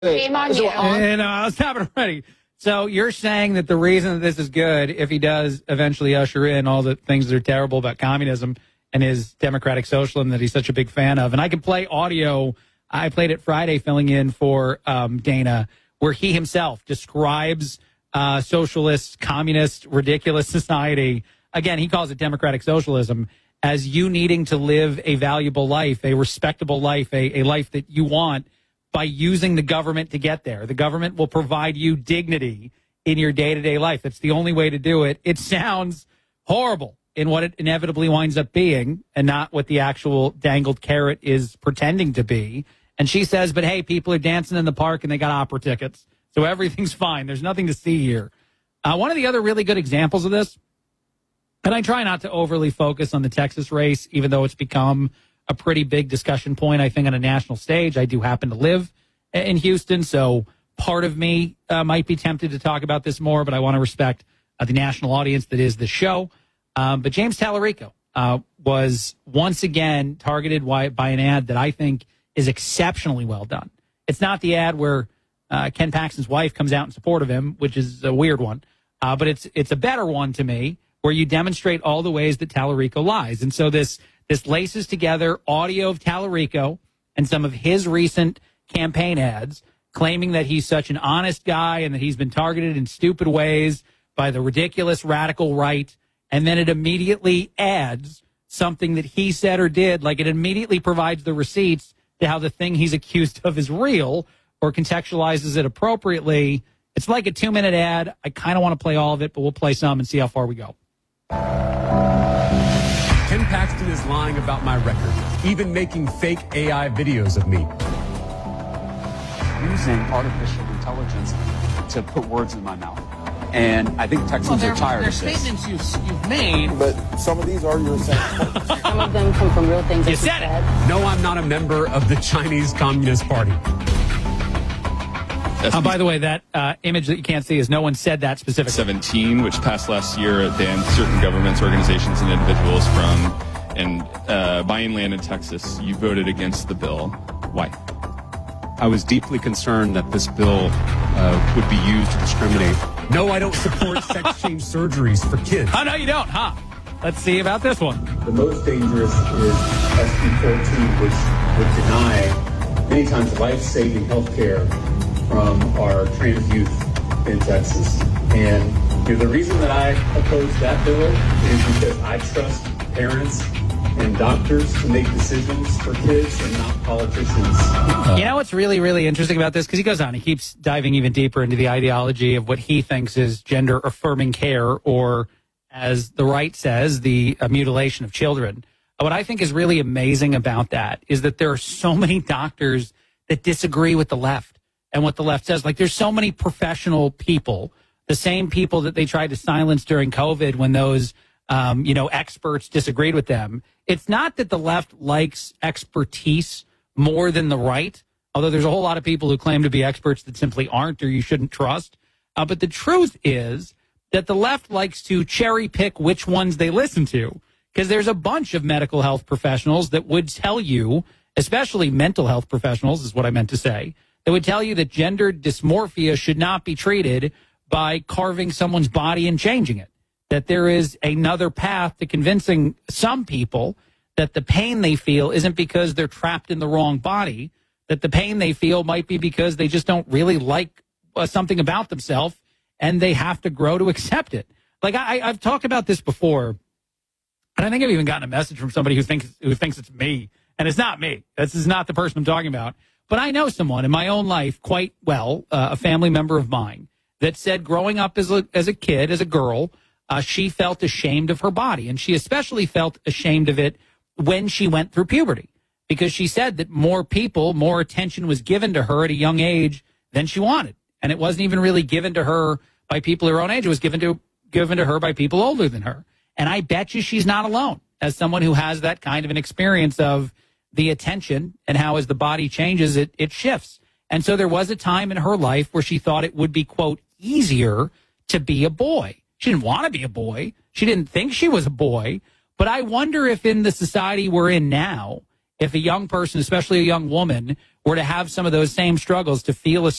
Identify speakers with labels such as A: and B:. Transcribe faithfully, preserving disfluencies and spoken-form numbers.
A: Shame on you.
B: And uh, I'll stop it already. So you're saying that the reason that this is good, if he does eventually usher in all the things that are terrible about communism and his democratic socialism that he's such a big fan of, and I can play audio. I played it Friday filling in for um, Dana, where he himself describes uh, socialist, communist, ridiculous society. Again, he calls it democratic socialism as you needing to live a valuable life, a respectable life, a, a life that you want by using the government to get there. The government will provide you dignity in your day-to-day life. That's the only way to do it. It sounds horrible in what it inevitably winds up being and not what the actual dangled carrot is pretending to be. And she says, but hey, people are dancing in the park and they got opera tickets, so everything's fine. There's nothing to see here. Uh, one of the other really good examples of this, and I try not to overly focus on the Texas race, even though it's become a pretty big discussion point, I think, on a national stage. I do happen to live in Houston, so part of me uh, might be tempted to talk about this more, but I want to respect uh, the national audience that is the show. Um, but James Tallarico uh, was once again targeted by, by an ad that I think is exceptionally well done. It's not the ad where uh, Ken Paxton's wife comes out in support of him, which is a weird one, uh, but it's it's a better one to me, where you demonstrate all the ways that Tallarico lies. And so this this laces together audio of Tallarico and some of his recent campaign ads claiming that he's such an honest guy and that he's been targeted in stupid ways by the ridiculous radical right. And then it immediately adds something that he said or did, like it immediately provides the receipts to how the thing he's accused of is real or contextualizes it appropriately. It's like a two-minute ad. I kind of want to play all of it, but we'll play some and see how far we go.
C: Ken Paxton is lying about my record, even making fake A I videos of me.
D: Using artificial intelligence to put words in my mouth. And I think Texans
E: well,
D: are tired
E: of this.
D: They're
E: statements you've, you've made.
F: But some of these are your saying.
A: Some of them come from real things.
B: You said it.
C: No, I'm not a member of the Chinese Communist Party.
B: Uh, by the way, that uh, image that you can't see is no one said that specifically.
G: seventeen, which passed last year, banned certain governments, organizations, and individuals from and uh, buying land in Texas. You voted against the bill. Why?
D: I was deeply concerned that this bill uh, would be used to discriminate.
C: No, I don't support sex change surgeries for kids.
B: Oh, no, you don't, huh? Let's see about this one.
H: The most dangerous is S B fourteen, which would deny many times life-saving health care from our trans youth in Texas. And you know, the reason that I oppose that bill is because I trust parents and doctors to make decisions for kids and not politicians.
B: You know what's really, really interesting about this? Because he goes on, he keeps diving even deeper into the ideology of what he thinks is gender-affirming care, or, as the right says, the uh, mutilation of children. What I think is really amazing about that is that there are so many doctors that disagree with the left and what the left says. Like, there's so many professional people, the same people that they tried to silence during COVID when those Um, you know, experts disagreed with them. It's not that the left likes expertise more than the right, although there's a whole lot of people who claim to be experts that simply aren't or you shouldn't trust. Uh, but the truth is that the left likes to cherry pick which ones they listen to, because there's a bunch of medical health professionals that would tell you, especially mental health professionals is what I meant to say, that would tell you that gender dysmorphia should not be treated by carving someone's body and changing it. That there is another path to convincing some people that the pain they feel isn't because they're trapped in the wrong body, that the pain they feel might be because they just don't really like uh, something about themselves and they have to grow to accept it. Like I, I've talked about this before, and I think I've even gotten a message from somebody who thinks who thinks it's me, and it's not me. This is not the person I'm talking about. But I know someone in my own life quite well, uh, a family member of mine, that said growing up as a, as a kid, as a girl, Uh, she felt ashamed of her body, and she especially felt ashamed of it when she went through puberty, because she said that more people, more attention was given to her at a young age than she wanted, and it wasn't even really given to her by people her own age. It was given to given to her by people older than her, and I bet you she's not alone as someone who has that kind of an experience of the attention and how as the body changes, it it shifts. And so there was a time in her life where she thought it would be, quote, easier to be a boy. She didn't want to be a boy. She didn't think she was a boy. But I wonder if in the society we're in now, if a young person, especially a young woman, were to have some of those same struggles, to feel a